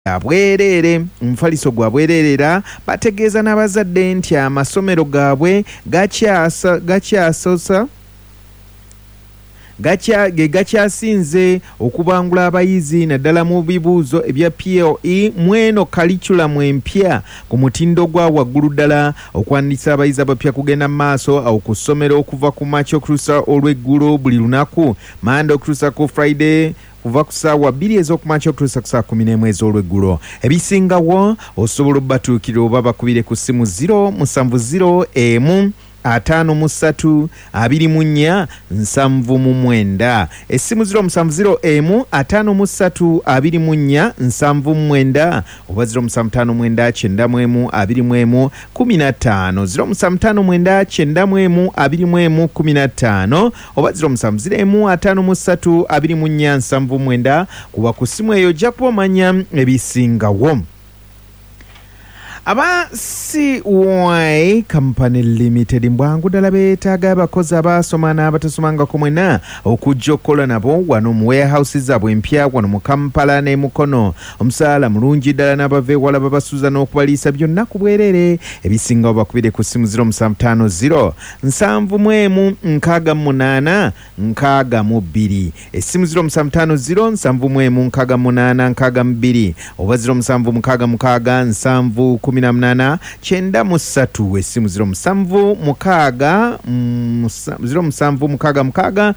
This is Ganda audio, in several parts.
abwerere mfaliso gwa bwererera bategeeza n'abazadde nti amasomero gaabwe gakyasinze okubangula abayizi naddala mu bibuuzo ebya PLE mweno curriculum empya ku mutindo gwa waggulu ddala okwandiisa abayizi abapya kugenda mu maaso awo ku ssomero okuva ku makya okutuusa olw'eggulo buli lunaku Monday okutuusa ku Friday kuva ku ssaawa 2 ez'okumakya okutuusa ku ssaawa 11 ez'olweggulo. Ebisingawo osobola obbatuukira oba bakubire ku ssimu 070 53 24 79 essimu 070 53 24 79 oba 0759 91 15 0759 91 15 oba 0705 24 79 kuba ku ssimu eyo ojja kubamanya ebisingawo. Aba CY Company Limited mbwangu ddala beetaaga abakozi abaasoma n'abatasomangako mwena okujja okukola nabo wano mu warehouses zaabwe empya wano mu Kampala ne Mukono. Omusaala mulungi ddala n'abava ewala babasuuza n'okubaliisa byonna ku bwerere. Ebisingawo bakubire ku ssimu 0750 71 68 62 essimu 0750 71 68 62 oba 0766 18 9 3 essimu 07 6 7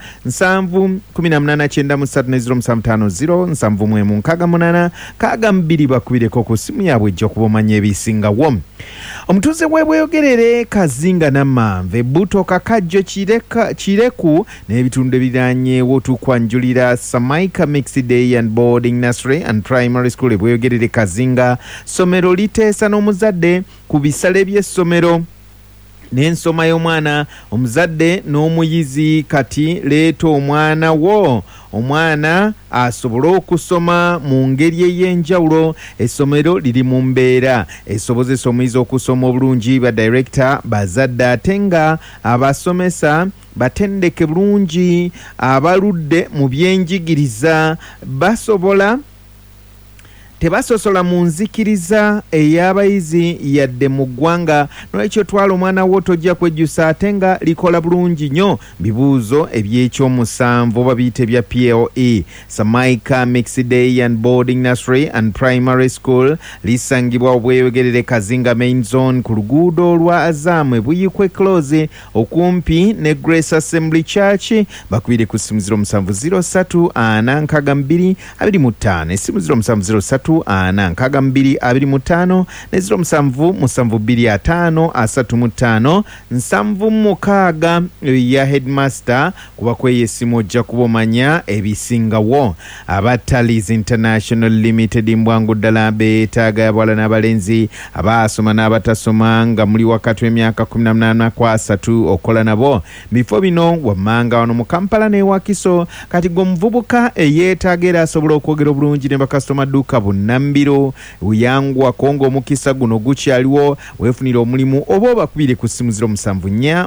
18 bakubireko ku ssimu yaabwe ejja kubamanya ebisingawo. Omutuuze w'ebweyogerere Kazinga Namanve Buto Kakajjo Kireku n'ebitundu ebiriraanyeewo tukwanjulira Samaika Mixed Day and Boarding Nursery and Primary School ebweyogerere Kazinga somero liteesa n'omuzadde ku bisale by'essomero n'ensoma y'omwana omuzadde n'omuyizi kati leeta omwana wo omwana asobole okusoma mu ngeri ey'enjawulo. Essomero liri mu mbeera esobozesa omuyizi okusoma obulungi. Ba director bazadde ate nga abasomesa batendeke bulungi abaludde mu byenjigiriza tebasosola mu nzikiriza ey'abayizi yadde mu ggwanga. N'ekyo twala omwana wo tojja kwejjusa ate nga likola bulungi nnyo. Bibuuzo eby'ekyomusanvu babiyita ebya PLE. Samaika Mixed Day and Boarding Nursery and Primary School lisangibwa obweyogerere Kazinga Main Zone ku luguudo lwa Azam Buyikwe Close okumpi ne Grace Assembly Church. Bakubire ku ssimu 0703 42 25 essimu 0703 6225 ne 0772 75 ya headmaster kuba kweyesimu ojja kubomanya ebisingawo. Abatalis International Limited mbwangu ddala beetaaga abawala n'abalenzi abaasoma n'abatasoma nga muli wakati w'emyaka 18 ku 3 okola nabo. Bifo bino wammanga wano mu Kampala ne Wakiso kati g'omuvubuka eyeetaaga era asobola okwogera obulungi ne bakasitoma dduuka Nambiro uyangwa Kongo mukisa guno gukyaliwo wefunira omulimu oba obakubire ku ssimu 074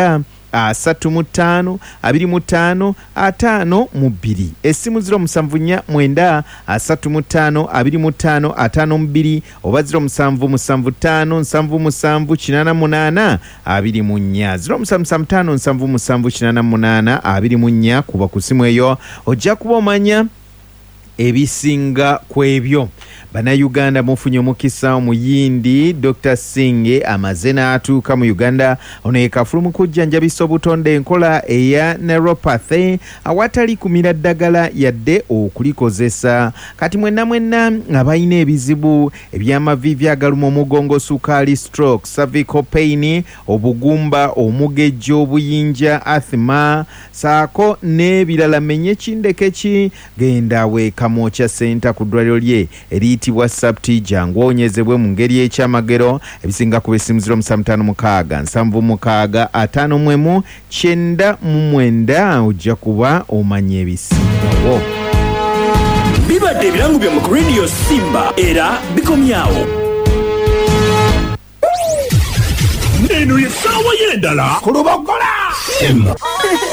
35 25 52 essimu 074 35 25 52 oba 0775 77 88 0775 88 kuba ku ssimu eyo ojja kuba omanya ebisinga kwebyo. Bannayuganda mufunye omukisa omuyindi Dr. Singe amaze n'atuuka mu Uganda ono yekafulu mu kujjanjabisa obutonde enkola eya neuropathy awatali kumira ddagala yadde okulikozesa. Kati mwenna abalina ebizibu eby'amavivi agaluma omugongo, sukaali, stroke, cervical pain, obugumba, omugejjo, obuyinja, asthma saako n'ebirala menye kindekeki genda weeka Mocha Center ku ddwaliro lye eriyitibwa Sapti jangu onyezebwe mu ngeri y'ekyamagero. Ebisinga ku bessimu 0756 76 59 ojja kuba omanya ebisingawo. Bibadde ebirango bya mu Radio Simba era bikomyawo. Neno ye sawa yendala kulubogola.